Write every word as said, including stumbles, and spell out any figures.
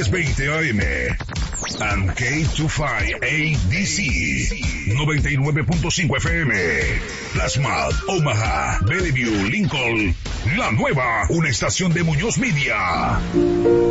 diez veinte A M. And K veinticinco A D C. noventa y nueve punto cinco F M. Plasma, Omaha, Bellevue, Lincoln. La nueva, una estación de Muñoz Media.